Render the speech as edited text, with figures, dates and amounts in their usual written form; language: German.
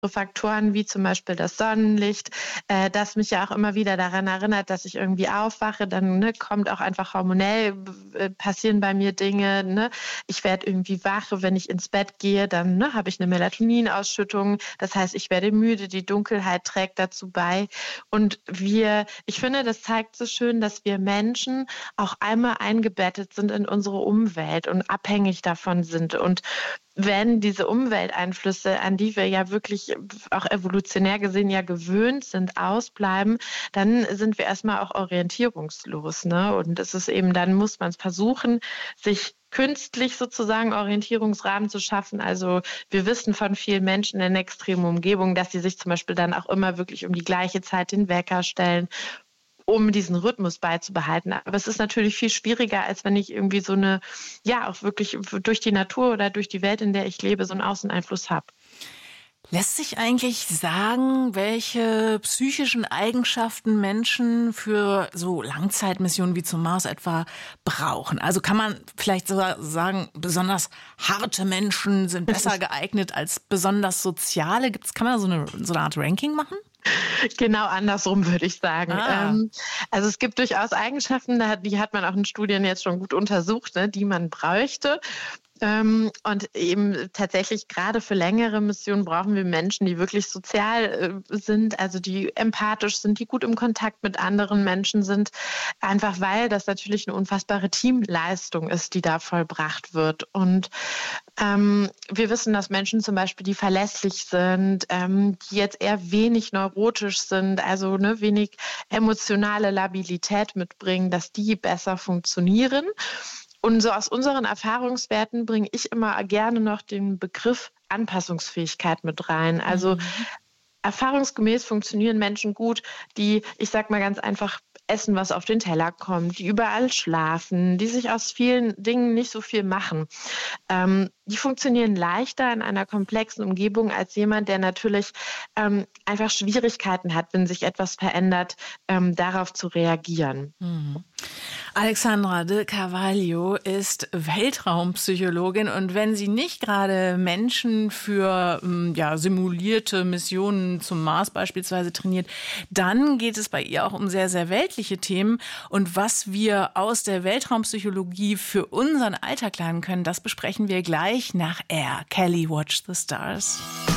Faktoren wie zum Beispiel das Sonnenlicht, das mich ja auch immer wieder daran erinnert, dass ich irgendwie aufwache. Dann kommt auch einfach hormonell, passieren bei mir Dinge. Ne? Ich werde irgendwie wach, wenn ich ins Bett gehe, dann habe ich eine Melatoninausschüttung. Das heißt, ich werde müde, die Dunkelheit trägt dazu bei. Und ich finde, das zeigt so schön, dass wir Menschen auch einmal eingebettet sind in unsere Umwelt und abhängig davon sind. Und wenn diese Umwelteinflüsse, an die wir ja wirklich auch evolutionär gesehen ja gewöhnt sind, ausbleiben, dann sind wir erstmal auch orientierungslos. Ne? Und es ist eben, dann muss man es versuchen, sich künstlich sozusagen Orientierungsrahmen zu schaffen. Also wir wissen von vielen Menschen in extremen Umgebungen, dass sie sich zum Beispiel dann auch immer wirklich um die gleiche Zeit den Wecker stellen, um diesen Rhythmus beizubehalten. Aber es ist natürlich viel schwieriger, als wenn ich irgendwie so auch wirklich durch die Natur oder durch die Welt, in der ich lebe, so einen Außeneinfluss habe. Lässt sich eigentlich sagen, welche psychischen Eigenschaften Menschen für so Langzeitmissionen wie zum Mars etwa brauchen? Also kann man vielleicht sogar sagen, besonders harte Menschen sind besser geeignet als besonders soziale? Kann man da so eine Art Ranking machen? Genau andersrum, würde ich sagen. Also es gibt durchaus Eigenschaften, die hat man auch in Studien jetzt schon gut untersucht, ne, die man bräuchte. Und eben tatsächlich gerade für längere Missionen brauchen wir Menschen, die wirklich sozial sind, also die empathisch sind, die gut im Kontakt mit anderen Menschen sind, einfach weil das natürlich eine unfassbare Teamleistung ist, die da vollbracht wird. Und wir wissen, dass Menschen zum Beispiel, die verlässlich sind, die jetzt eher wenig neurotisch sind, also wenig emotionale Labilität mitbringen, dass die besser funktionieren. Und so aus unseren Erfahrungswerten bringe ich immer gerne noch den Begriff Anpassungsfähigkeit mit rein. Also erfahrungsgemäß funktionieren Menschen gut, die, ich sag mal ganz einfach, essen, was auf den Teller kommt, die überall schlafen, die sich aus vielen Dingen nicht so viel machen. Die funktionieren leichter in einer komplexen Umgebung als jemand, der natürlich einfach Schwierigkeiten hat, wenn sich etwas verändert, darauf zu reagieren. Alexandra de Carvalho ist Weltraumpsychologin und wenn sie nicht gerade Menschen für simulierte Missionen zum Mars beispielsweise trainiert, dann geht es bei ihr auch um sehr, sehr weltliche Themen. Und was wir aus der Weltraumpsychologie für unseren Alltag lernen können, das besprechen wir gleich nach Air. Kelly, Watch the Stars.